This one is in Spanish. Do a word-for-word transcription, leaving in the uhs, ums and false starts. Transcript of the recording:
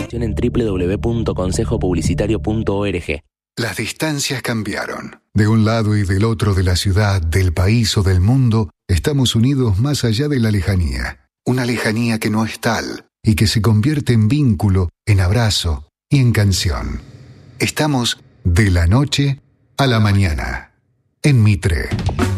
Información en doble u doble u doble u punto consejo publicitario punto org. Las distancias cambiaron. De un lado y del otro de la ciudad, del país o del mundo, estamos unidos más allá de la lejanía. Una lejanía que no es tal y que se convierte en vínculo, en abrazo y en canción. Estamos de la noche a la mañana en Mitre.